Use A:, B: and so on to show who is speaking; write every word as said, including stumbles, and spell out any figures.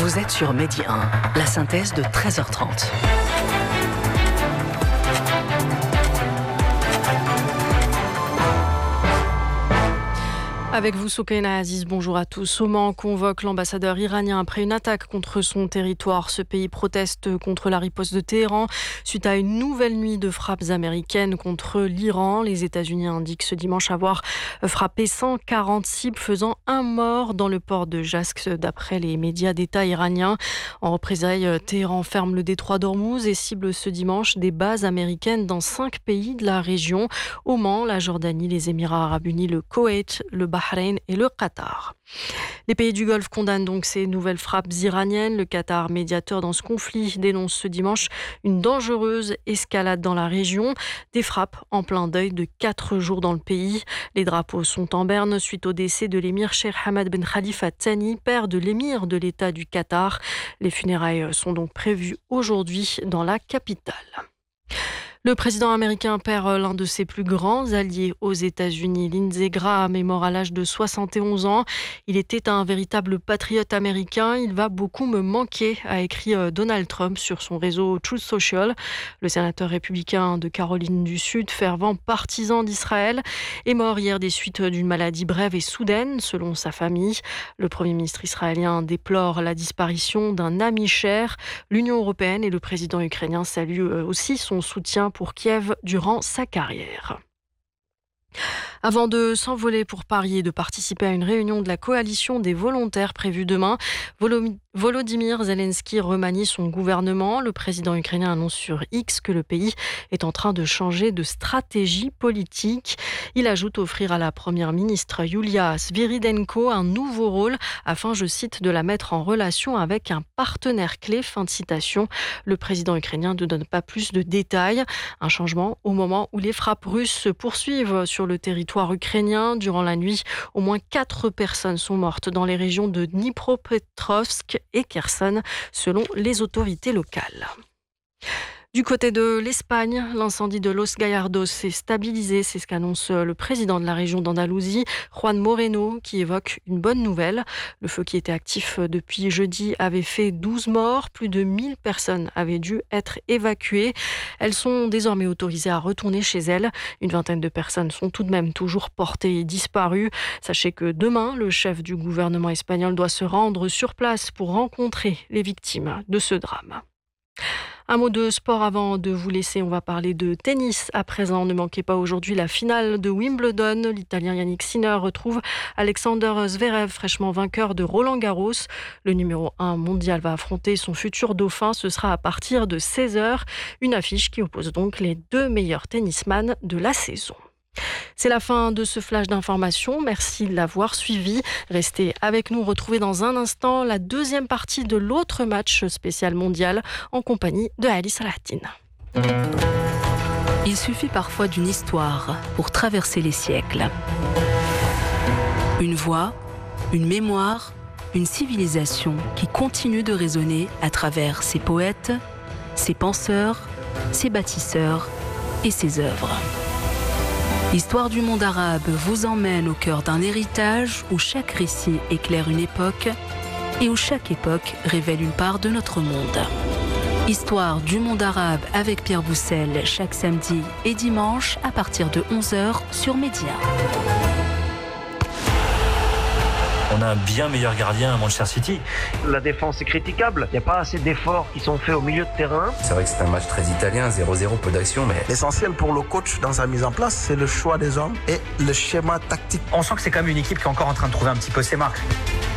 A: Vous êtes sur Medi un, la synthèse de treize heures trente.
B: Avec vous, Soukaina Aziz, bonjour à tous. Oman convoque l'ambassadeur iranien après une attaque contre son territoire. Ce pays proteste contre la riposte de Téhéran suite à une nouvelle nuit de frappes américaines contre l'Iran. Les États-Unis indiquent ce dimanche avoir frappé cent quarante cibles, faisant un mort dans le port de Jasq, d'après les médias d'État iraniens. En représailles, Téhéran ferme le détroit d'Ormuz et cible ce dimanche des bases américaines dans cinq pays de la région: Oman, la Jordanie, les Émirats arabes unis, le Koweït, le Bahreïn et le Qatar. Les pays du Golfe condamnent donc ces nouvelles frappes iraniennes. Le Qatar, médiateur dans ce conflit, dénonce ce dimanche une dangereuse escalade dans la région. Des frappes en plein deuil de quatre jours dans le pays. Les drapeaux sont en berne suite au décès de l'émir Sheikh Hamad Ben Khalifa Thani, père de l'émir de l'État du Qatar. Les funérailles sont donc prévues aujourd'hui dans la capitale. Le président américain perd l'un de ses plus grands alliés aux États-Unis. Lindsey Graham est mort à l'âge de soixante et onze ans. Il était un véritable patriote américain. Il va beaucoup me manquer, a écrit Donald Trump sur son réseau Truth Social. Le sénateur républicain de Caroline du Sud, fervent partisan d'Israël, est mort hier des suites d'une maladie brève et soudaine, selon sa famille. Le Premier ministre israélien déplore la disparition d'un ami cher. L'Union européenne et le président ukrainien saluent aussi son soutien pour Kiev durant sa carrière. Avant de s'envoler pour Paris et de participer à une réunion de la coalition des volontaires prévue demain, Volodymyr Zelensky remanie son gouvernement. Le président ukrainien annonce sur X que le pays est en train de changer de stratégie politique. Il ajoute offrir à la première ministre Yulia Sviridenko un nouveau rôle afin, je cite, de la mettre en relation avec un partenaire clé. Fin de citation. Le président ukrainien ne donne pas plus de détails. Un changement au moment où les frappes russes se poursuivent sur le territoire ukrainien. Durant la nuit, au moins quatre personnes sont mortes dans les régions de Dnipropetrovsk et Kherson, selon les autorités locales. Du côté de l'Espagne, l'incendie de Los Gallardos s'est stabilisé. C'est ce qu'annonce le président de la région d'Andalousie, Juan Moreno, qui évoque une bonne nouvelle. Le feu qui était actif depuis jeudi avait fait douze morts. Plus de mille personnes avaient dû être évacuées. Elles sont désormais autorisées à retourner chez elles. Une vingtaine de personnes sont tout de même toujours portées et disparues. Sachez que demain, le chef du gouvernement espagnol doit se rendre sur place pour rencontrer les victimes de ce drame. Un mot de sport avant de vous laisser, on va parler de tennis à présent. Ne manquez pas aujourd'hui la finale de Wimbledon. L'Italien Yannick Sinner retrouve Alexander Zverev, fraîchement vainqueur de Roland Garros. Le numéro un mondial va affronter son futur dauphin. Ce sera à partir de seize heures. Une affiche qui oppose donc les deux meilleurs tennisman de la saison. C'est la fin de ce flash d'information. Merci de l'avoir suivi. Restez avec nous. Retrouvez dans un instant la deuxième partie de l'autre match spécial mondial en compagnie de Ali Salahdine.
A: Il suffit parfois d'une histoire pour traverser les siècles. Une voix, une mémoire, une civilisation qui continue de résonner à travers ses poètes, ses penseurs, ses bâtisseurs et ses œuvres. L'histoire du monde arabe vous emmène au cœur d'un héritage où chaque récit éclaire une époque et où chaque époque révèle une part de notre monde. Histoire du monde arabe avec Pierre Boussel chaque samedi et dimanche à partir de onze heures sur Medi un.
C: On a un bien meilleur gardien à Manchester City.
D: La défense est critiquable. Il n'y a pas assez d'efforts qui sont faits au milieu de terrain.
E: C'est vrai que c'est un match très italien, zéro zéro, peu d'action, mais...
F: L'essentiel pour le coach dans sa mise en place, c'est le choix des hommes et le schéma tactique.
G: On sent que c'est quand même une équipe qui est encore en train de trouver un petit peu ses marques.